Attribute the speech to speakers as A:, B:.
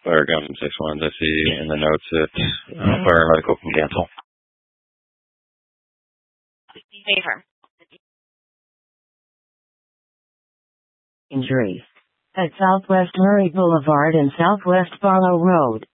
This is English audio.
A: Fire gun 6-1s. I see in the notes that fire medical can cancel.
B: Affirm.
C: Injuries at Southwest Murray Boulevard and Southwest Barlow Road.